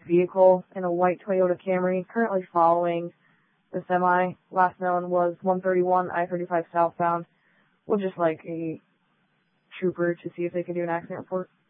vehicle in a white Toyota Camry, currently following the semi. Last known was 131 I-35 southbound. Would just like a trooper to see if they can do an accident report.